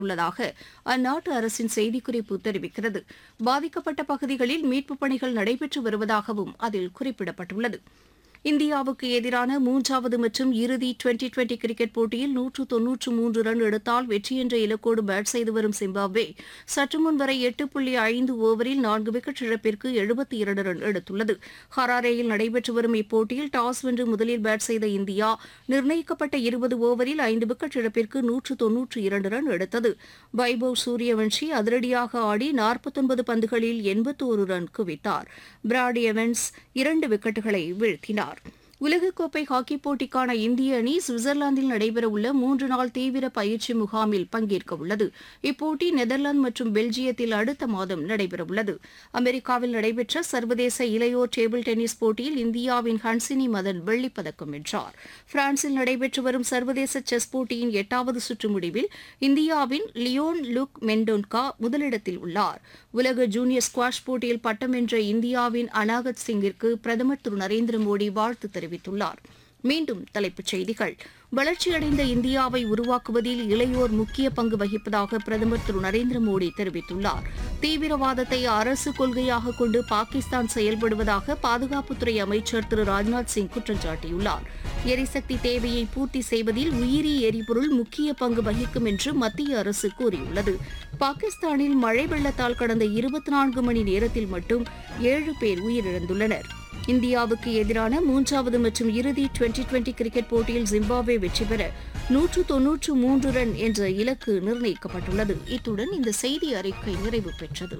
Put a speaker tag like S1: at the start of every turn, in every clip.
S1: உள்ளதாக அந்நாட்டு அரசின் செய்திக்குறிப்பு தெரிவிக்கிறது. பாதிக்கப்பட்ட பகுதிகளில் மீட்புப் பணிகள் நடைபெற்று வருவதாகவும் அதில் குறிப்பிடப்பட்டுள்ளது. இந்தியாவுக்கு எதிரான மூன்றாவது மற்றும் இறுதி டுவெண்டி கிரிக்கெட் போட்டியில் 193 ரன் எடுத்தால் வெற்றி என்ற இலக்கோடு பேட் செய்து வரும் ஜிம்பாப்வே சற்று முன் வரை 8.5 ஓவரில் 4 விக்கெட் இழப்பிற்கு 72 ரன் எடுத்துள்ளது. ஹராரேயில் நடைபெற்று வரும் இப்போட்டியில் டாஸ் வென்று முதலில் பேட் செய்த இந்தியா நிர்ணயிக்கப்பட்ட 20 ஓவரில் 5 விக்கெட் இழப்பிற்கு 192 ரன் எடுத்தது. வைபவ் சூரியவன்ஷி அதிரடியாக ஆடி 49 பந்துகளில் 81 ரன் குவித்தார். பிராட் எவன்ஸ் 2 விக்கெட்டுகளை வீழ்த்தினார். உலகக்கோப்பை ஹாக்கிப் போட்டிக்கான இந்திய அணி சுவிட்சர்லாந்தில் நடைபெறவுள்ள 3 நாள் தீவிர பயிற்சி முகாமில் பங்கேற்க உள்ளது. இப்போட்டி நெதர்லாந்து மற்றும் பெல்ஜியத்தில் அடுத்த மாதம் நடைபெறவுள்ளது. அமெரிக்காவில் நடைபெற்ற சர்வதேச இளையோர் டேபிள் டென்னிஸ் போட்டியில் இந்தியாவின் ஹன்சினி மதன் வெள்ளிப்பதக்கம் வென்றார். பிரான்சில் நடைபெற்று வரும் சர்வதேச செஸ் போட்டியின் 8வது சுற்று முடிவில் இந்தியாவின் லியோன் லுக் மெண்டோன்கா முதலிடத்தில் உள்ளார். உலக ஜூனியர் ஸ்குவாஷ் போட்டியில் பட்டம் வென்ற இந்தியாவின் அனாகத் சிங்கிற்கு பிரதமர் திரு நரேந்திர மோடி வாழ்த்து தெரிவித்துள்ளார். மீண்டும் தலைப்புச் செய்திகள். வளர்ச்சியடைந்த இந்தியாவை உருவாக்குவதில் இளையோர் முக்கிய பங்கு வகிப்பதாக பிரதமர் திரு நரேந்திர மோடி தெரிவித்துள்ளார். தீவிரவாதத்தை அரசு கொள்கையாக கொண்டு பாகிஸ்தான் செயல்படுவதாக பாதுகாப்புத்துறை அமைச்சர் திரு ராஜ்நாத் சிங் குற்றம் சாட்டியுள்ளார். எரிசக்தி தேவையை பூர்த்தி செய்வதில் உயிரி எரிபொருள் முக்கிய பங்கு வகிக்கும் என்று மத்திய அரசு கூறியுள்ளது. பாகிஸ்தானில் மழை வெள்ளத்தால் கடந்த 24 மணி நேரத்தில் மட்டும் 7 பேர் உயிரிழந்துள்ளனர். இந்தியாவுக்கு எதிரான மூன்றாவது மற்றும் இறுதி டுவெண்டி கிரிக்கெட் போட்டியில் ஜிம்பாப்வே வெற்றி பெற 193 ரன் என்ற இலக்கு நிர்ணயிக்கப்பட்டுள்ளது. இத்துடன் இந்த செய்தி அறிக்கை நிறைவு பெற்றது.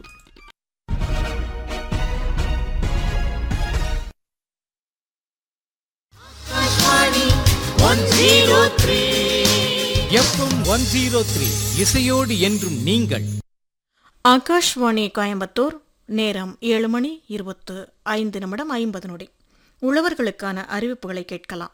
S2: FM 103 இசையோடு என்றும் நீங்கள்.
S3: ஆகாஷ்வாணி கோயம்புத்தூர். நேரம் 7:25 உழவர்களுக்கான அறிவிப்புகளை கேட்கலாம்.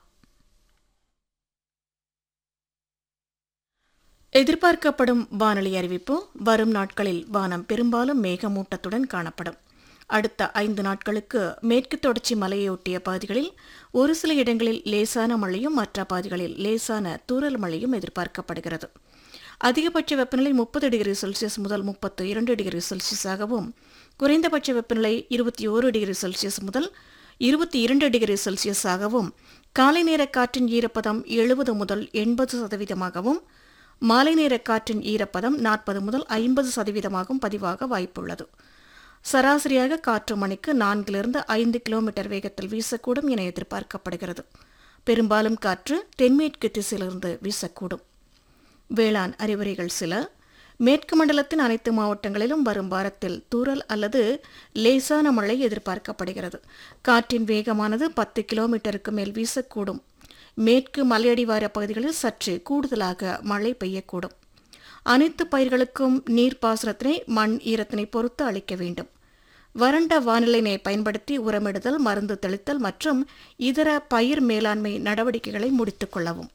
S3: எதிர்பார்க்கப்படும் வானிலை அறிவிப்பு. வரும் நாட்களில் வானம் பெரும்பாலும் மேகமூட்டத்துடன் காணப்படும். அடுத்த 5 நாட்களுக்கு மேற்கு தொடர்ச்சி மலையொட்டிய பகுதிகளில் ஒரு சில இடங்களில் லேசான மழையும் மற்ற பகுதிகளில் லேசான தூறல் மழையும் எதிர்பார்க்கப்படுகிறது. அதிகபட்ச வெப்பநிலை 30 டிகிரி செல்சியஸ் முதல் 32 டிகிரி செல்சியஸாகவும் குறைந்தபட்ச வெப்பநிலை 21 டிகிரி செல்சியஸ் முதல் 22 டிகிரி செல்சியஸாகவும் காலை நேர காற்றின் ஈரப்பதம் 70 முதல் 80%, மாலை நேர காற்றின் ஈரப்பதம் 40 முதல் 50% பதிவாக வாய்ப்புள்ளது. சராசரியாக காற்று மணிக்கு 4 to 5 கிலோமீட்டர் வேகத்தில் வீசக்கூடும் என எதிர்பார்க்கப்படுகிறது. பெரும்பாலும் காற்று தென்மேற்கு திசையிலிருந்து வீசக்கூடும். வேளாண் அறிவுரைகள் சில. மேற்கு மண்டலத்தின் அனைத்து மாவட்டங்களிலும் வரும் வாரத்தில் தூறல் அல்லது லேசான மழை எதிர்பார்க்கப்படுகிறது. காற்றின் வேகமானது 10 கிலோமீட்டருக்கு மேல் வீசக்கூடும். மேற்கு மலையடிவார பகுதிகளில் சற்று கூடுதலாக மழை பெய்யக்கூடும். அனைத்து பயிர்களுக்கும் நீர்ப்பாசனத்தினை மண் ஈரத்தினை பொறுத்து அளிக்க வேண்டும். வறண்ட வானிலையினை பயன்படுத்தி உரமிடுதல், மருந்து தெளித்தல் மற்றும் இதர பயிர் மேலாண்மை நடவடிக்கைகளை முடித்துக் கொள்ளவும்.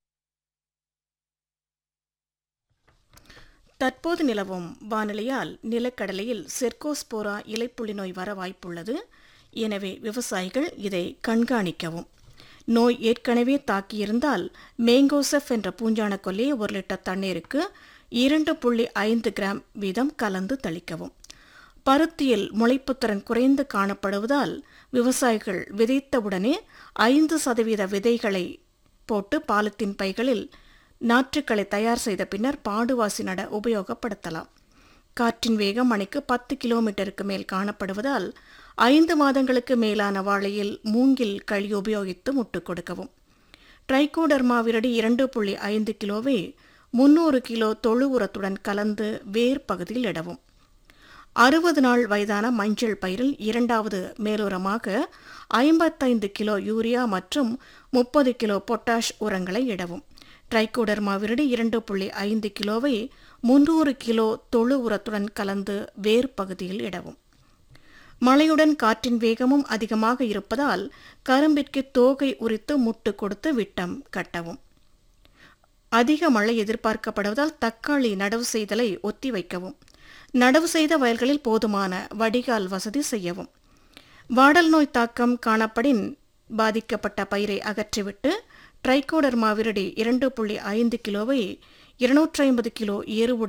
S3: தற்போது நிலவும் வானிலையால் நிலக்கடலையில் செர்கோஸ்போரா இலைப்புள்ளி நோய் வர வாய்ப்புள்ளது. எனவே விவசாயிகள் இதை கண்காணிக்கவும். நோய் ஏற்கனவே தாக்கியிருந்தால் மேங்கோசெஃப் என்ற பூஞ்சான கொல்லியை 1 லிட்டர் தண்ணீருக்கு 2.5 கிராம் வீதம் கலந்து தெளிக்கவும். பருத்தியில் முளைப்புத்திறன் குறைந்து காணப்படுவதால் விவசாயிகள் விதைத்தவுடனே 5% விதைகளை போட்டு பாலித்தீன் பைகளில் நாற்றுக்களை தயார் செய்த பின்னர் பாடுவாசி நட உபயோகப்படுத்தலாம். காற்றின் வேகம் மணிக்கு 10 கிலோமீட்டருக்கு மேல் காணப்படுவதால் 5 மாதங்களுக்கு மேலான வாழையில் மூங்கில் கழி உபயோகித்து முட்டுக் கொடுக்கவும். ட்ரைகோடர்மா விரடி 2.5 கிலோவை 300 கிலோ தொழு உரத்துடன் கலந்து வேர் பகுதியில் இடவும். 60 நாள் வயதான மஞ்சள் பயிரில் 2வது மேலுரமாக 55 கிலோ யூரியா மற்றும் 30 கிலோ பொட்டாஷ் உரங்களை இடவும். ட்ரைகோடர்மா விரடி 2.5 கிலோவை 300 கிலோ தொழு உரத்துடன் கலந்து வேர் பகுதியில் இடவும். மழையுடன் காற்றின் வேகமும் அதிகமாக இருப்பதால் கரும்பிற்கு தோகை உரித்து முட்டு கொடுத்து விட்டம் கட்டவும். அதிக மழை எதிர்பார்க்கப்படுவதால் தக்காளி நடவு செய்தலை ஒத்திவைக்கவும். நடவு செய்த வயல்களில் போதுமான வடிகால் வசதி செய்யவும். வாடல் நோய் தாக்கம் காணப்படின் பாதிக்கப்பட்ட பயிரை அகற்றிவிட்டு ட்ரைகோடர்மா விரடி 2.5 கிலோவை 250 கிலோ ஏறுவுடன்